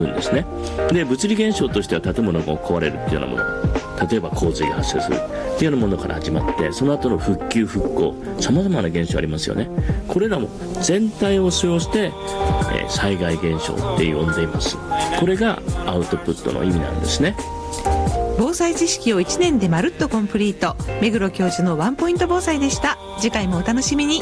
んですね。で、物理現象としては建物が壊れるっていうようなもの、例えば洪水が発生するっていうようなものから始まって、その後の復旧復興、さまざまな現象ありますよね。これらも全体を称して、災害現象って呼んでいます。これがアウトプットの意味なんですね。 防災知識を1年でまるっとコンプリート、目黒教授のワンポイント防災でした。次回もお楽しみに。